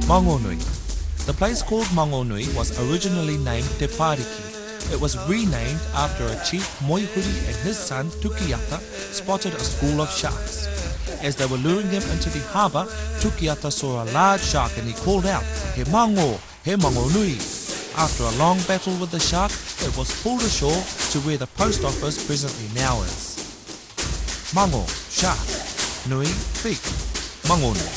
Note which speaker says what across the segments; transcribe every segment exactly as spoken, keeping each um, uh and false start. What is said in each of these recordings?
Speaker 1: Mangonui. The place called Mangonui was originally named Te Pariki. It was renamed after a chief Moihuri and his son Tukiata spotted a school of sharks. As they were luring them into the harbour, Tukiata saw a large shark and he called out, "He mango, he mangonui." After a long battle with the shark, it was pulled ashore to where the post office presently now is. Mango, shark. Nui, big. Mangonui.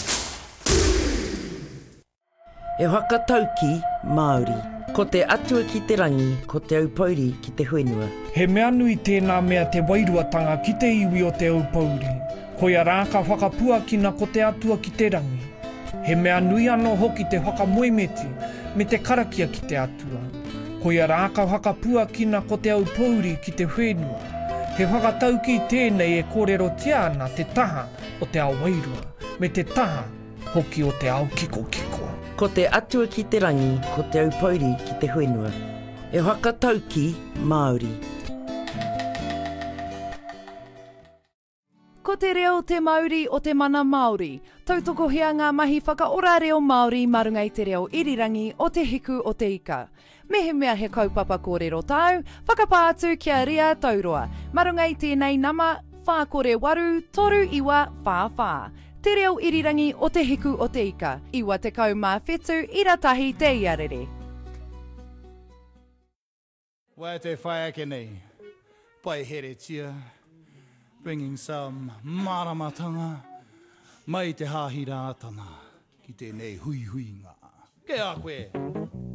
Speaker 2: E whakatauki, Māori. Ko te atua ki te rangi, ko te aupauri ki te whenua.
Speaker 3: He mea nui tēnā mea te wairuatanga ki te iwi o te aupauri. Ko ia rāka whakapuakina ko te atua ki te rangi. He mea nui anō hoki te whakamoemeti me te karakia ki te atua. Ko ia rāka whakapuakina ko te aupauri ki te whenua. He whakatauki tēnei e kōrero tia ana te taha o te ao wairua, me te taha hoki o te ao kiko kiko.
Speaker 2: Ko te atua ki te rangi, ko te aupauri ki te whenua. E whakatauki, Māori.
Speaker 4: Ko te reo te Māori o te mana Māori. Tautoko hea ngā mahi whakaora reo Māori marunga i te reo irirangi o te hiku o te ika. Mehe mea he kaupapa kōrero tau, whakapātu kia ria tauroa. Marunga i tēnei nama, whākore waru, toru iwa, whāwhā. Te reo irirangi o te hiku o te ika. Iwa te kau mā whetu, iratahi te iarere.
Speaker 5: Wai te whai ake nei, pai here tia, bringing some maramatanga, mai te hāhi rātana, ki tēnei hui hui ngā. Ke a koe!